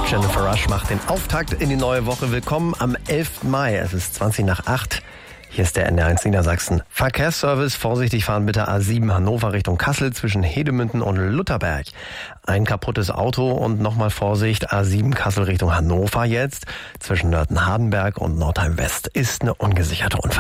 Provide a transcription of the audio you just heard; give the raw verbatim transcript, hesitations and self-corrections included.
Jennifer Rush macht den Auftakt in die neue Woche. Willkommen am elften Mai. Es ist zwanzig nach acht. Hier ist der N D eins Niedersachsen. Verkehrsservice, vorsichtig fahren bitte A sieben Hannover Richtung Kassel zwischen Hedemünden und Lutherberg. Ein kaputtes Auto und nochmal Vorsicht, A sieben Kassel Richtung Hannover jetzt. Zwischen Nörten-Hardenberg und Nordheim West ist eine ungesicherte Unfall.